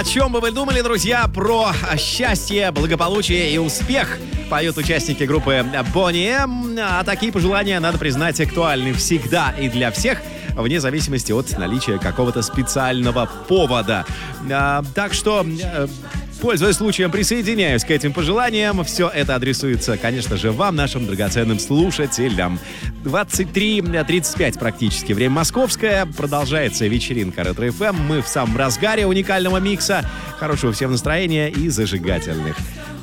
О чем бы вы думали, друзья, про счастье, благополучие и успех поют участники группы Boney M. А такие пожелания, надо признать, актуальны всегда и для всех, вне зависимости от наличия какого-то специального повода. Так что, пользуясь случаем, присоединяюсь к этим пожеланиям. Все это адресуется, конечно же, вам, нашим драгоценным слушателям. 23:35 практически. Время московское. Продолжается вечеринка Ретро-ФМ. Мы в самом разгаре уникального микса. Хорошего всем настроения и зажигательных